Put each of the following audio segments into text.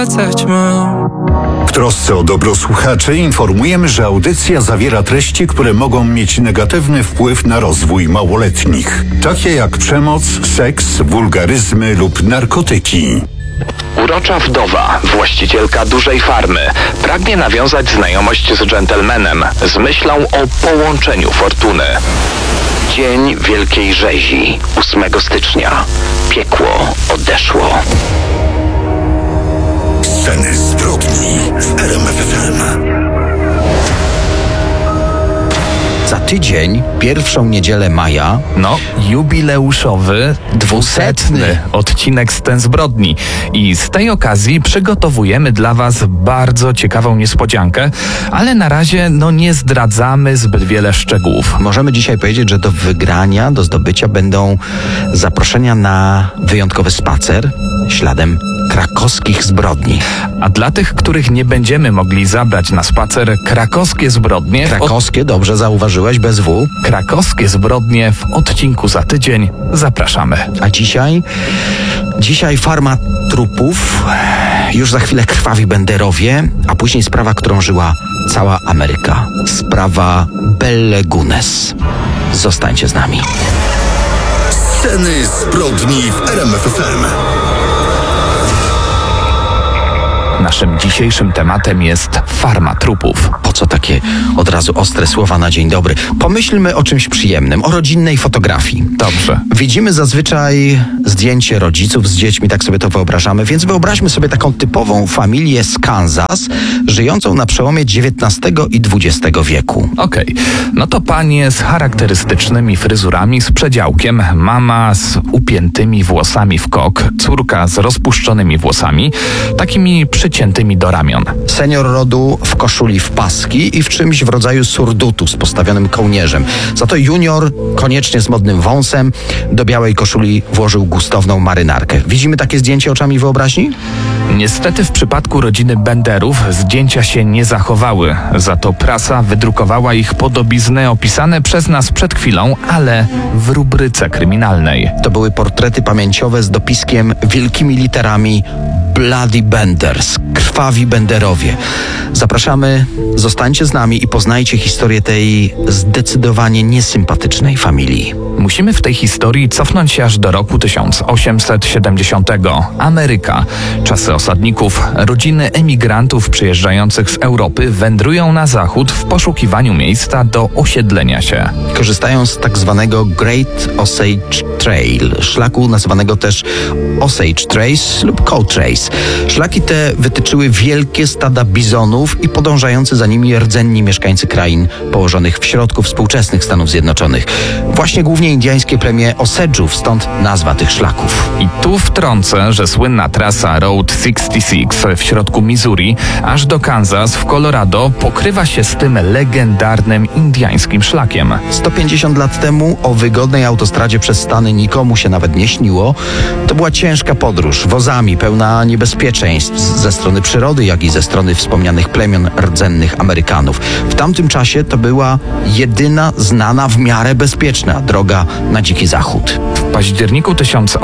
W trosce o dobro słuchaczy informujemy, że audycja zawiera treści, które mogą mieć negatywny wpływ na rozwój małoletnich, takie jak przemoc, seks, wulgaryzmy lub narkotyki. Urocza wdowa, właścicielka dużej farmy, pragnie nawiązać znajomość z dżentelmenem z myślą o połączeniu fortuny. Dzień Wielkiej Rzezi, 8 stycznia. Piekło odeszło. Sceny zbrodni w RMF FM. Za tydzień, pierwszą niedzielę maja, jubileuszowy 200. odcinek Scen zbrodni. I z tej okazji przygotowujemy dla Was bardzo ciekawą niespodziankę, ale na razie nie zdradzamy zbyt wiele szczegółów. możemy dzisiaj powiedzieć, że do wygrania, do zdobycia będą zaproszenia na wyjątkowy spacer śladem krakowskich zbrodni. A dla tych, których nie będziemy mogli zabrać na spacer, krakowskie zbrodnie... Krakowskie, dobrze zauważyłeś, bez W. Krakowskie zbrodnie w odcinku za tydzień. Zapraszamy. A dzisiaj farma trupów, już za chwilę krwawi Benderowie, a później sprawa, którą żyła cała Ameryka. Sprawa Belle Gunes. Zostańcie z nami. Sceny zbrodni w RMF FM. Naszym dzisiejszym tematem jest farma trupów. Po co takie od razu ostre słowa na dzień dobry? Pomyślmy o czymś przyjemnym, o rodzinnej fotografii. Dobrze. Widzimy zazwyczaj zdjęcie rodziców z dziećmi, tak sobie to wyobrażamy, więc wyobraźmy sobie taką typową familię z Kansas, żyjącą na przełomie XIX i XX wieku. Okej. No to panie z charakterystycznymi fryzurami, z przedziałkiem, mama z upiętymi włosami w kok, córka z rozpuszczonymi włosami, takimi przyciętymi do ramion. Senior rodu w koszuli w paski i w czymś w rodzaju surdutu z postawionym kołnierzem. Za to junior, koniecznie z modnym wąsem, do białej koszuli włożył gustowną marynarkę. Widzimy takie zdjęcie oczami wyobraźni? Niestety w przypadku rodziny Benderów zdjęcia się nie zachowały. Za to prasa wydrukowała ich podobizny opisane przez nas przed chwilą, ale w rubryce kryminalnej. To były portrety pamięciowe z dopiskiem wielkimi literami Bloody Benders, krwawi Benderowie. Zapraszamy, zostańcie z nami i poznajcie historię tej zdecydowanie niesympatycznej familii. Musimy w tej historii cofnąć się aż do roku 1870. Ameryka. Czasy osadników, rodziny emigrantów przyjeżdżających z Europy wędrują na zachód w poszukiwaniu miejsca do osiedlenia się. Korzystają z tak zwanego Great Osage Trail, szlaku nazywanego też Osage Trace lub Cow Trace. Szlaki te wytyczyły wielkie stada bizonów i podążający za nimi rdzenni mieszkańcy krain położonych w środku współczesnych Stanów Zjednoczonych. Właśnie głównie indyjskie plemię Osage'ów, stąd nazwa tych szlaków. I tu wtrącę, że słynna trasa Route 66 w środku Missouri aż do Kansas w Colorado pokrywa się z tym legendarnym indyjskim szlakiem. 150 lat temu o wygodnej autostradzie przez Stany nikomu się nawet nie śniło. To była ciężka podróż, wozami, pełna niebezpieczeństw ze strony przyrody, jak i ze strony wspomnianych plemion rdzennych Amerykanów. W tamtym czasie to była jedyna znana w miarę bezpieczna droga na Dziki Zachód. W październiku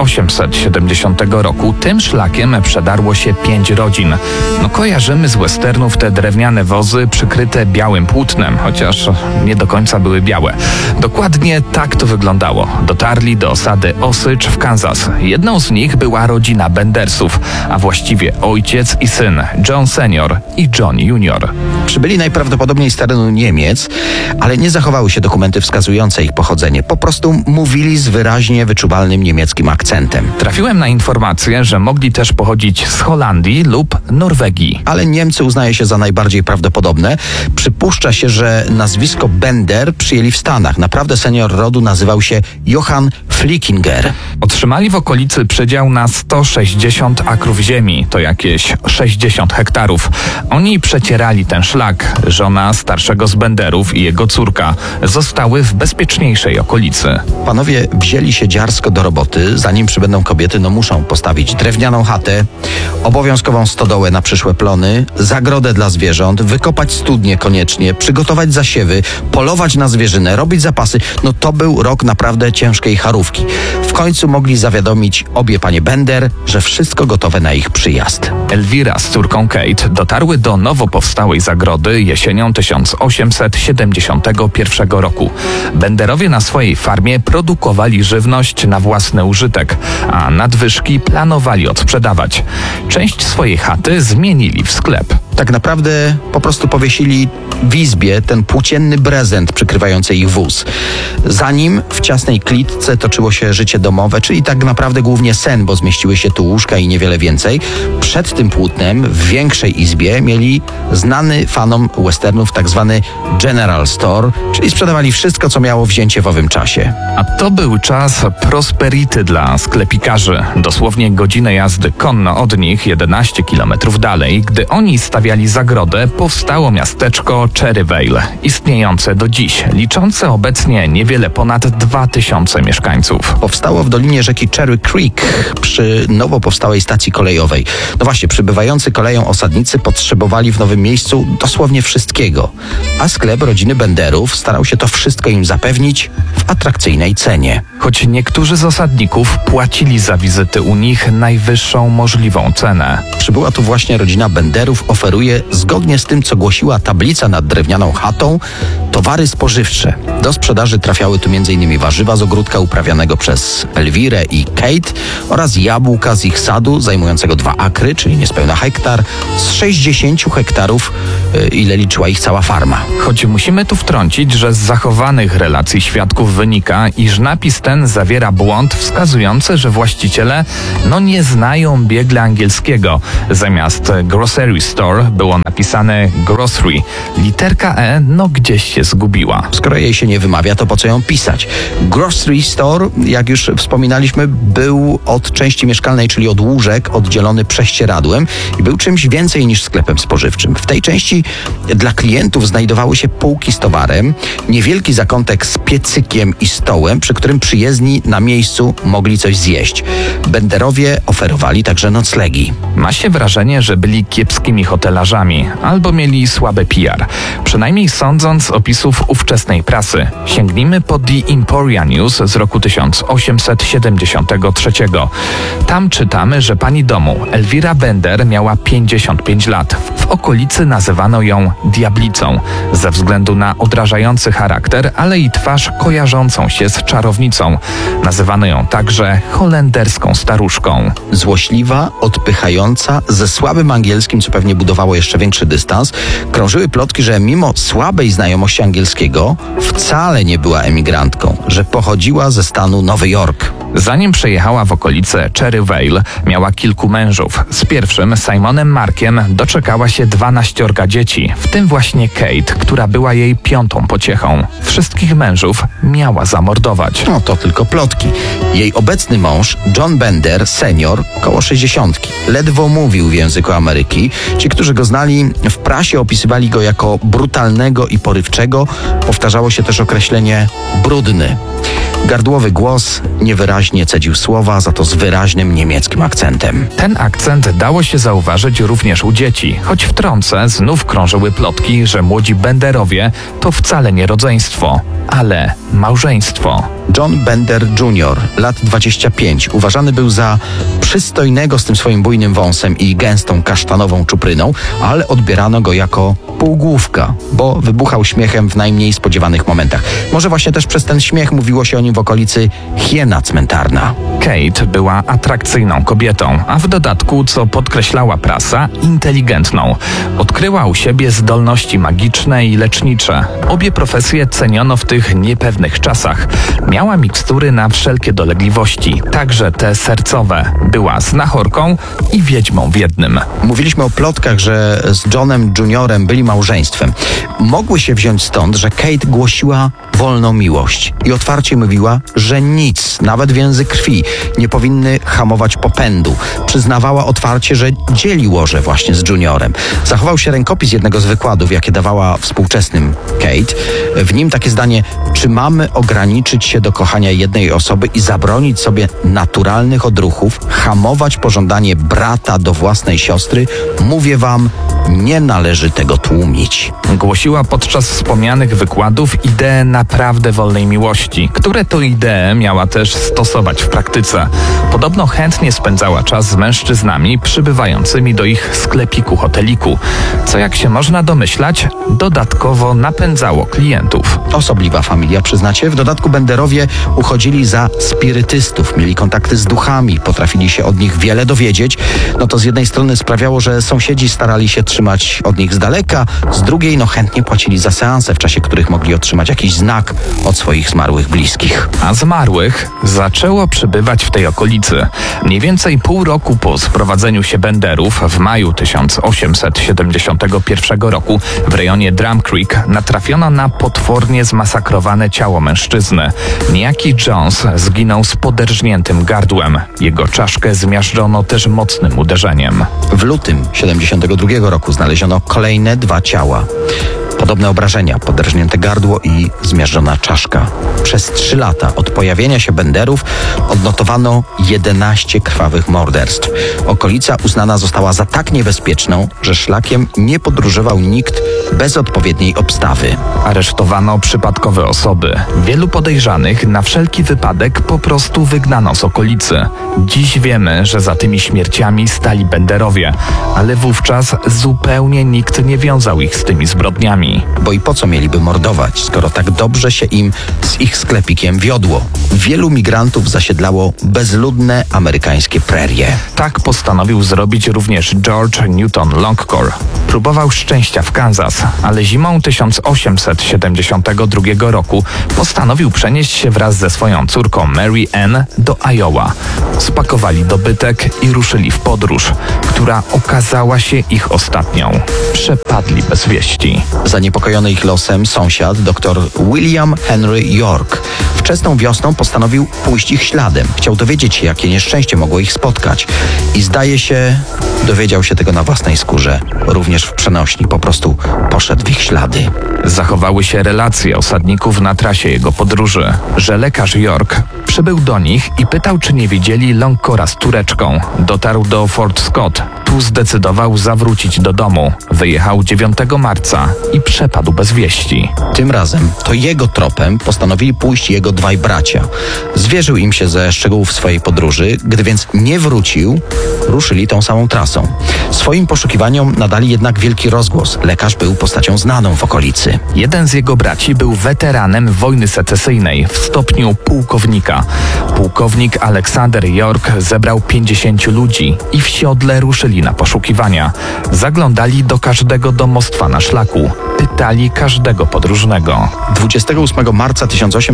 1870 roku tym szlakiem przedarło się 5 rodzin. Kojarzymy z westernów te drewniane wozy przykryte białym płótnem, chociaż nie do końca były białe. Dokładnie tak to wyglądało. Dotarli do osady Osage w Kansas. Jedną z nich była rodzina Bendersów, a właściwie ojciec i syn, John Senior i John Junior. Przybyli najprawdopodobniej z terenu Niemiec, ale nie zachowały się dokumenty wskazujące ich pochodzenie. Po prostu mówili z wyraźnie wyczuwalnym niemieckim akcentem. Trafiłem na informację, że mogli też pochodzić z Holandii lub Norwegii. Ale Niemcy uznaje się za najbardziej prawdopodobne. Przypuszcza się, że nazwisko Bender przyjęli w Stanach. Naprawdę senior rodu nazywał się Johann Flickinger. Otrzymali w okolicy przedział na 160 akrów ziemi, to jakieś 60 hektarów. Oni przecierali ten szlak. Żona starszego z Benderów i jego córka zostały w bezpieczniejszej okolicy. Panowie wzięli się dziarsko do roboty. Zanim przybędą kobiety, muszą postawić drewnianą chatę, obowiązkową stodołę na przyszłe plony, zagrodę dla zwierząt, wykopać studnie koniecznie, przygotować zasiewy, polować na zwierzynę, robić zapasy. To był rok naprawdę ciężkiej charówki. W końcu mogli zawiadomić obie panie Bender, że wszystko gotowe na ich przyjazd. Elvira z córką Kate dotarły do nowo powstałej zagrody jesienią 1871 roku. Benderowie na swojej farmie produkowali żywność na własny użytek, a nadwyżki planowali odsprzedawać. Część swojej chaty zmienili w sklep. Tak naprawdę po prostu powiesili w izbie ten płócienny prezent przykrywający ich wóz. Za nim w ciasnej klitce toczyło się życie domowe, czyli tak naprawdę głównie sen, bo zmieściły się tu łóżka i niewiele więcej. Przed tym płótnem w większej izbie mieli znany fanom westernów tak zwany General Store, czyli sprzedawali wszystko, co miało wzięcie w owym czasie. A to był czas prosperity dla sklepikarzy. Dosłownie godzinę jazdy konno od nich, 11 kilometrów dalej, gdy oni stawiali zagrodę, powstało miasteczko Cherryvale, istniejące do dziś, liczące obecnie niewiele ponad 2000 mieszkańców. Powstało w dolinie rzeki Cherry Creek przy nowo powstałej stacji kolejowej. No właśnie, przybywający koleją osadnicy potrzebowali w nowym miejscu dosłownie wszystkiego, a sklep rodziny Benderów starał się to wszystko im zapewnić w atrakcyjnej cenie. Choć niektórzy z osadników płacili za wizyty u nich najwyższą możliwą cenę. Przybyła tu właśnie rodzina Benderów, oferuje zgodnie z tym, co głosiła tablica nad drewnianą chatą, towary spożywcze. Do sprzedaży trafiały tu m.in. warzywa z ogródka uprawianego przez Elvirę i Kate oraz jabłka z ich sadu zajmującego 2 akry, czyli niespełna hektar, z 60 hektarów, ile liczyła ich cała farma. Choć musimy tu wtrącić, że z zachowanych relacji świadków wynika, iż napis ten zawiera błąd wskazujący, że właściciele nie znają biegle angielskiego. Zamiast grocery store było napisane grocery. Literka E gdzieś się zgubiła. Skoro jej się nie wymawia, to po co ją pisać? Grocery store, jak już wspominaliśmy, był od części mieszkalnej, czyli od łóżek, oddzielony prześcieradłem i był czymś więcej niż sklepem spożywczym. W tej części dla klientów znajdowały się półki z towarem, niewielki zakątek z piecykiem i stołem, przy którym przyjezdni na miejscu mogli coś zjeść. Benderowie oferowali także noclegi. Ma się wrażenie, że byli kiepskimi hotelarzami albo mieli słabe PR. Przynajmniej sądząc z opisów ówczesnej prasy. Sięgnijmy po The Emporia News z roku 1873. Tam czytamy, że pani domu Elvira Bender miała 55 lat. W okolicy nazywano ją diablicą ze względu na odrażający charakter, ale i twarz kojarzącą się z czarownicą. Nazywano ją także holenderską staruszką. Złośliwa, odpychająca, ze słabym angielskim, co pewnie budowało jeszcze większy dystans, krążyły plotki, że mimo słabej znajomości angielskiego wcale nie była emigrantką, że pochodziła ze stanu Nowy Jork. Zanim przejechała w okolice Cherryvale, miała kilku mężów. Z pierwszym, Simonem Markiem, doczekała się 12 dzieci, w tym właśnie Kate, która była jej 5. pociechą. Wszystkich mężów miała zamordować. To tylko plotki. Jej obecny mąż, John Bender, senior, koło 60. Ledwo mówił w języku Ameryki. Ci, którzy go znali, w prasie opisywali go jako brutalnego i porywczego. Powtarzało się też określenie brudny. Gardłowy głos, niewyraźnie cedził słowa, za to z wyraźnym niemieckim akcentem. Ten akcent dało się zauważyć również u dzieci, choć wtrącę, znów krążyły plotki, że młodzi Benderowie to wcale nie rodzeństwo, ale małżeństwo. John Bender Jr., lat 25, uważany był za przystojnego z tym swoim bujnym wąsem i gęstą kasztanową czupryną, ale odbierano go jako półgłówka, bo wybuchał śmiechem w najmniej spodziewanych momentach. Może właśnie też przez ten śmiech mówiło się o nim w okolicy hiena cmentarna. Kate była atrakcyjną kobietą, a w dodatku, co podkreślała prasa, inteligentną. Odkryła u siebie zdolności magiczne i lecznicze. Obie profesje ceniono w tych niepewnych czasach. Miała mikstury na wszelkie dolegliwości, także te sercowe. Była znachorką i wiedźmą w jednym. Mówiliśmy o plotkach, że z Johnem Juniorem byli małżeństwem. Mogły się wziąć stąd, że Kate głosiła wolną miłość i otwarcie mówiła, że nic, nawet więzy krwi, nie powinny hamować popędu. Przyznawała otwarcie, że dzieli łoże właśnie z Juniorem. Zachował się rękopis jednego z wykładów, jakie dawała współczesnym Kate. W nim takie zdanie: czy mamy ograniczyć się do kochania jednej osoby i zabronić sobie naturalnych odruchów, hamować pożądanie brata do własnej siostry? Mówię wam, nie należy tego tłumić. Głosiła podczas wspomnianych wykładów ideę naprawdę wolnej miłości, które to idee miała też stosować w praktyce. Podobno chętnie spędzała czas z mężczyznami przybywającymi do ich sklepiku hoteliku, co jak się można domyślać, dodatkowo napędzało klientów. Osobliwa familia, przyznacie? W dodatku Benderowie uchodzili za spirytystów, mieli kontakty z duchami, potrafili się od nich wiele dowiedzieć. No to z jednej strony sprawiało, że sąsiedzi starali się trzymać od nich z daleka, z drugiej chętnie płacili za seanse, w czasie których mogli otrzymać jakiś znak od swoich zmarłych bliskich. A zmarłych zaczęło przybywać w tej okolicy. Mniej więcej pół roku po sprowadzeniu się Benderów w maju 1871 roku w rejonie Drum Creek natrafiono na potwornie zmasakrowane ciało mężczyzny. Niejaki Jones zginął z poderżniętym gardłem. Jego czaszkę zmiażdżono też mocnym uderzeniem. W lutym 72 roku znaleziono kolejne 2 ciała. Podobne obrażenia, poderżnięte gardło i zmiażdżona czaszka. Przez 3 lata od pojawienia się Benderów odnotowano 11 krwawych morderstw. Okolica uznana została za tak niebezpieczną, że szlakiem nie podróżował nikt bez odpowiedniej obstawy. Aresztowano przypadkowe osoby. Wielu podejrzanych na wszelki wypadek po prostu wygnano z okolicy. Dziś wiemy, że za tymi śmierciami stali Benderowie, ale wówczas zupełnie nikt nie wiązał ich z tymi zbrodniami. Bo i po co mieliby mordować, skoro tak dobrze się im z ich sklepikiem wiodło? Wielu migrantów zasiedlało bezludne amerykańskie prerie. Tak postanowił zrobić również George Newton Longcore. Próbował szczęścia w Kansas, ale zimą 1872 roku postanowił przenieść się wraz ze swoją córką Mary Ann do Iowa. Spakowali dobytek i ruszyli w podróż, która okazała się ich ostatnią. Przepadli bez wieści. Zaniepokojony ich losem sąsiad, dr William Henry York, wczesną wiosną postanowił pójść ich śladem. Chciał dowiedzieć się, jakie nieszczęście mogło ich spotkać. I zdaje się, dowiedział się tego na własnej skórze. Również w przenośni, po prostu poszedł w ich ślady. Zachowały się relacje osadników na trasie jego podróży, że lekarz York przybył do nich i pytał, czy nie widzieli Longcora z córeczką. Dotarł do Fort Scott. Tu zdecydował zawrócić do domu. Wyjechał 9 marca i przepadł bez wieści. Tym razem to jego tropem postanowili pójść jego 2 bracia. Zwierzył im się ze szczegółów swojej podróży, gdy więc nie wrócił, ruszyli tą samą trasą. Swoim poszukiwaniom nadali jednak wielki rozgłos. Lekarz był postacią znaną w okolicy. Jeden z jego braci był weteranem wojny secesyjnej w stopniu pułkownika. Pułkownik Alexander York zebrał 50 ludzi i w siodle ruszyli na poszukiwania. Zaglądali do każdego domostwa na szlaku. Pytali każdego podróżnego. 28 marca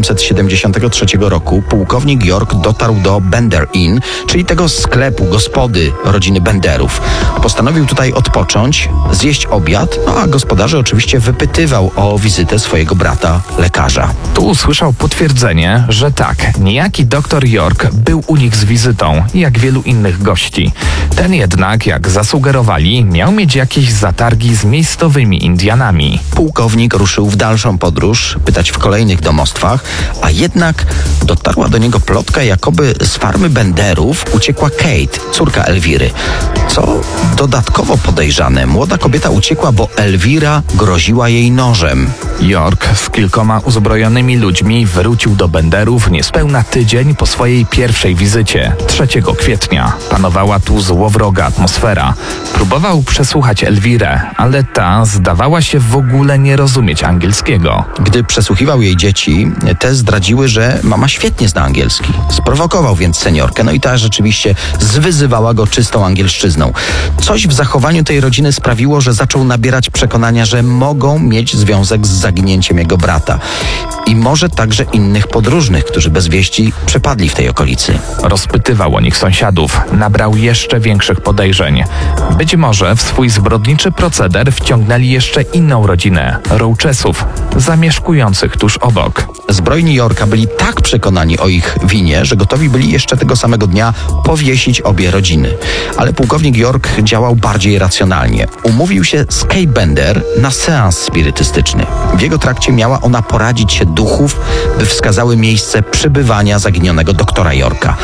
1873 roku pułkownik York dotarł do Bender Inn, czyli tego sklepu, gospody rodziny Benderów. Postanowił tutaj odpocząć, zjeść obiad, a gospodarze oczywiście wypytywał o wizytę swojego brata, lekarza. Tu usłyszał potwierdzenie, że tak, niejaki doktor York był u nich z wizytą, jak wielu innych gości. Ten jednak, jak zasugerowali, miał mieć jakieś zatargi z miejscowymi Indianami. Pułkownik ruszył w dalszą podróż, pytać w kolejnych domostwach, a jednak dotarła do niego plotka, jakoby z farmy Benderów uciekła Kate, córka Elwiry. Co dodatkowo podejrzane, młoda kobieta uciekła, bo Elwira groziła jej nożem. York z kilkoma uzbrojonymi ludźmi wrócił do Benderów niespełna tydzień po swojej pierwszej wizycie, 3 kwietnia. Panowała tu złowroga atmosfera. Próbował przesłuchać Elwirę, ale ta zdawała się w ogóle nie rozumieć angielskiego. Gdy przesłuchiwał jej dzieci, te zdradziły, że mama świetnie zna angielski. Sprowokował więc seniorkę, no i ta rzeczywiście zwyzywała go czystą angielszczyzną. Coś w zachowaniu tej rodziny sprawiło, że zaczął nabierać przekonania, że mogą mieć związek z zaginięciem jego brata. I może także innych podróżnych, którzy bez wieści przepadli w tej okolicy. Rozpytywał o nich sąsiadów, nabrał jeszcze większych podejrzeń. Być może w swój zbrodniczy proceder wciągnęli jeszcze inną rodzinę, Roachesów, zamieszkujących tuż obok. Zbrojni Yorka byli tak przekonani o ich winie, że gotowi byli jeszcze tego samego dnia powiesić obie rodziny. Ale pułkownik York działał bardziej racjonalnie. Umówił się z Kate Bender na seans spirytystyczny. W jego trakcie miała ona poradzić się duchów, by wskazały miejsce przebywania zaginionego doktora Yorka.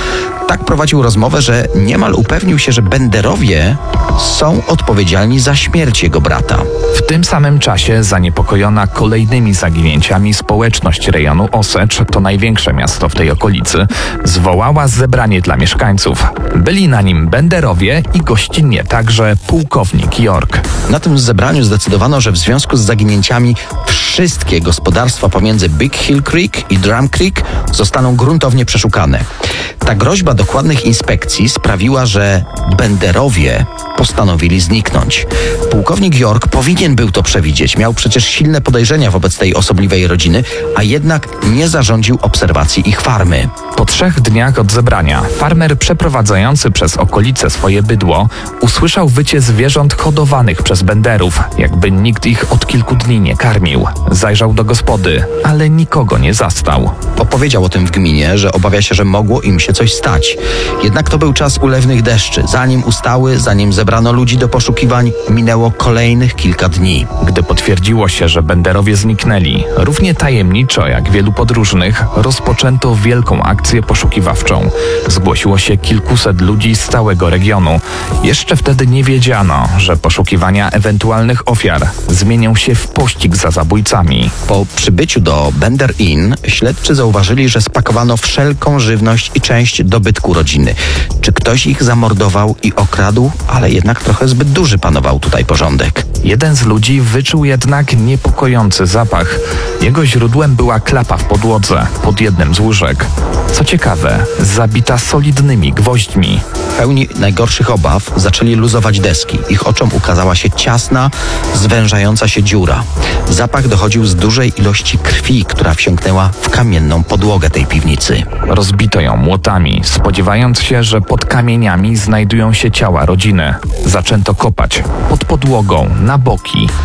Tak prowadził rozmowę, że niemal upewnił się, że Benderowie są odpowiedzialni za śmierć jego brata. W tym samym czasie zaniepokojona kolejnymi zaginięciami społeczność rejonu Osage, to największe miasto w tej okolicy, zwołała zebranie dla mieszkańców. Byli na nim Benderowie i gościnnie także pułkownik York. Na tym zebraniu zdecydowano, że w związku z zaginięciami wszystkie gospodarstwa pomiędzy Big Hill Creek i Drum Creek zostaną gruntownie przeszukane. Ta groźba dokładnych inspekcji sprawiła, że Benderowie postanowili zniknąć. Pułkownik York powinien był to przewidzieć. Miał przecież silne podejrzenia wobec tej osobliwej rodziny, a jednak nie zarządził obserwacji ich farmy. Po 3 dniach od zebrania farmer przeprowadzający przez okolice swoje bydło usłyszał wycie zwierząt hodowanych przez Benderów, jakby nikt ich od kilku dni nie karmił. Zajrzał do gospody, ale nikogo nie zastał. Opowiedział o tym w gminie, że obawia się, że mogło im się coś stać. Jednak to był czas ulewnych deszczy. Zanim ustały, zanim zebrano ludzi do poszukiwań, minęło kolejnych kilka dni. Gdy potwierdziło się, że Benderowie zniknęli, równie tajemniczo jak wielu podróżnych, rozpoczęto wielką akcję poszukiwawczą. Zgłosiło się kilkuset ludzi z całego regionu. Jeszcze wtedy nie wiedziano, że poszukiwania ewentualnych ofiar zmienią się w pościg za zabójcami. Po przybyciu do Bender Inn śledczy zauważyli, że spakowano wszelką żywność i część dobytku rodziny. Czy ktoś ich zamordował i okradł? Ale jednak trochę zbyt duży panował tutaj porządek. Jeden z ludzi wyczuł jednak niepokojący zapach. Jego źródłem była klapa w podłodze, pod jednym z łóżek. Co ciekawe, zabita solidnymi gwoźdźmi. Pełni najgorszych obaw zaczęli luzować deski. Ich oczom ukazała się ciasna, zwężająca się dziura. Zapach dochodził z dużej ilości krwi, która wsiąknęła w kamienną podłogę tej piwnicy. Rozbito ją młotami, spodziewając się, że pod kamieniami znajdują się ciała rodziny. Zaczęto kopać pod podłogą, na boki.